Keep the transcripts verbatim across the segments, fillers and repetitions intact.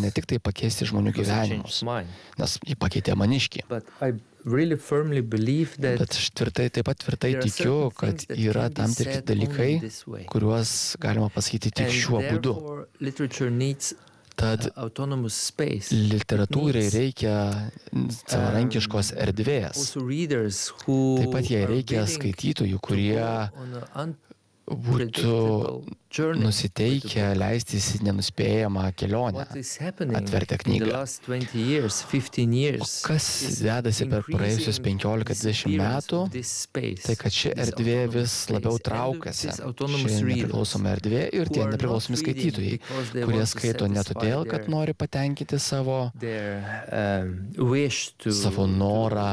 ne tik tai pakeisti žmonių gyvenimus, nes jį pakeitė maniškį. Really that Bet aš tvirtai, taip pat tvirtai tikiu, kad yra tam tikri dalykai, kuriuos galima pasakyti tik šiuo būdu. Tad literatūrai reikia savarankiškos erdvės. Taip pat jai reikia skaitytojų, kurie būtų nusiteikę leistis į nenuspėjamą kelionę, atvertę knygą. O kas dedasi per praėjusius penkiolika dvidešimt metų, tai kad ši erdvė vis labiau traukiasi. Ši nepriklausoma erdvė ir tie nepriklausomi skaitytojai, kurie skaito ne todėl, kad nori patenkinti savo, savo norą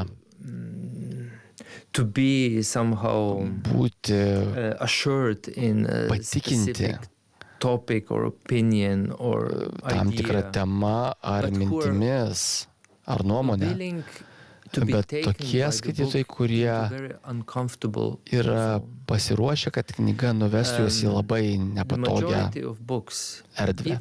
to be somehow būti uh, assured in a specific topic or opinion or tam tikra idea, tema ar mintimis ar nuomonė, bet tokie skaitytojai, kurie yra pasiruošę, kad knyga nuvestų juos į labai nepatogią erdvę.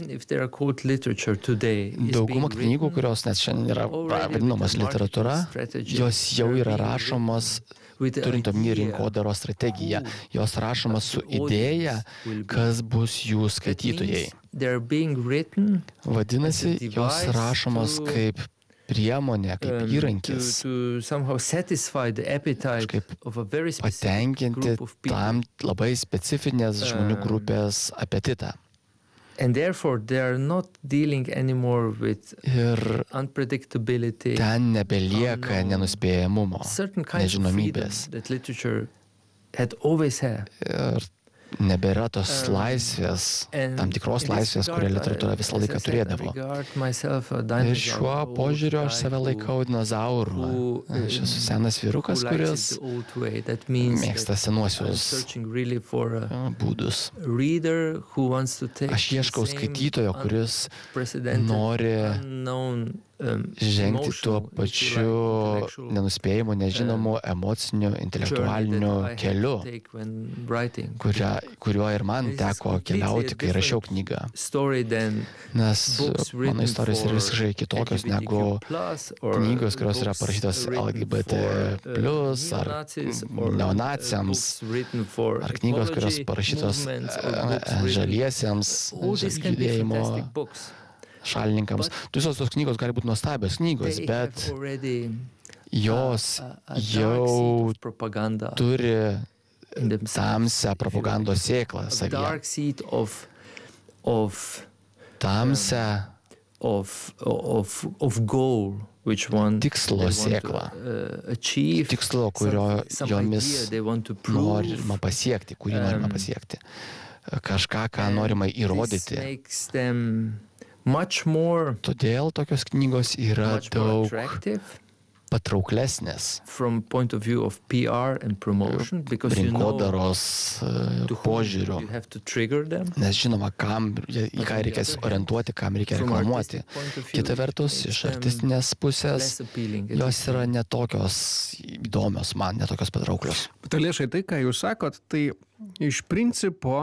Dauguma knygų, kurios net šiandien yra vadinamas literatūra, jos jau yra rašomos turint omeny rinkodaros strategiją. Jos rašomas su idėja, kas bus jų skaitytojai. Vadinasi, jos rašomos kaip priemonė, kaip įrankis, kaip patenkinti tam labai specifinės žmonių grupės apetitą. And therefore they are not dealing anymore with Ir unpredictability, ten nebelieka nenuspėjamumo, certain kinds of freedom nežinomybės. that literature had always had. Ir nebėra tos laisvės, tam tikros laisvės, kurią literatūra visą laiką turėdavo. Ir šiuo požiūriu aš save laikau dinozauru. Aš esu senas vyrukas, kuris mėgsta senuosius būdus. Aš ieškau skaitytojo, kuris nori žengti tuo pačiu nenuspėjimu, nežinomu, emociniu, intelektualiniu keliu, kuria, kuriuo ir man teko keliauti, kai rašiau knygą. Nes mano istorijos yra visiškai kitokios negu knygos, kurios yra parašytos L G B T plus, ar neonaciams, ar knygos, kurios parašytos žaliesiems, judėjimo šalininkams. Visos tos knygos gali būti nuostabios knygos, bet jos jau turi tamsią propagandos sėklą savyje. Tamsią tikslo sėklą. Tikslo, kurio jomis norima pasiekti, kurį norima pasiekti. Kažką, ką norima įrodyti. Todėl tokios knygos yra daug patrauklesnės rinkodaros požiūriu, nes žinoma, kam, į ką reikės orientuoti, kam reikia reklamuoti. Kita vertus, iš artistinės pusės, jos yra netokios įdomios man, netokios patrauklios. Taliešai, tai, ką jūs sakot, tai iš principo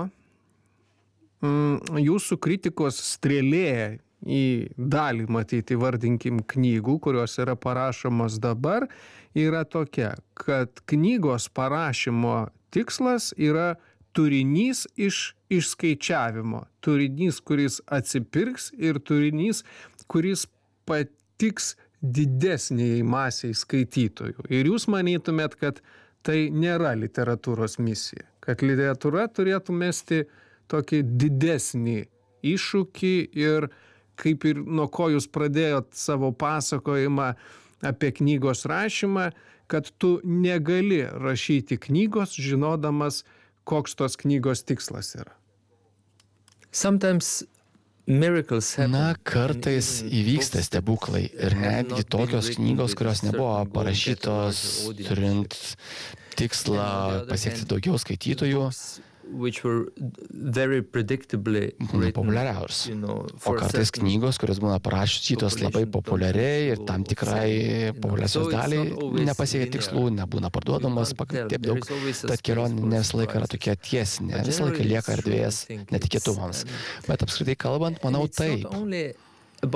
jūsų kritikos strėlė į dalį, matyti, vardinkim, knygų, kurios yra parašomos dabar, yra tokia, kad knygos parašymo tikslas yra turinys iš išskaičiavimo. Turinys, kuris atsipirks ir turinys, kuris patiks didesniai masiai skaitytojų. Ir jūs manytumėt, kad tai nėra literatūros misija, kad literatūra turėtų mesti tokį didesnį iššūkį ir kaip ir nuo ko jūs pradėjot savo pasakojimą apie knygos rašymą, kad tu negali rašyti knygos, žinodamas, koks tos knygos tikslas yra. Na, kartais įvyksta stebuklai ir netgi tokios knygos, kurios nebuvo parašytos turint tikslą pasiekti daugiau skaitytojų, būna populiariaus. O kartais knygos, kurios būna parašytos labai populiariai ir tam tikrai populiacijos daliai nepasiekia tikslų, nebūna parduodamas taip daug. Tad kelionė ne visą laiką yra tokia tiesinė, visą laiką lieka erdvės netikėtumams. Bet apskritai kalbant, manau taip.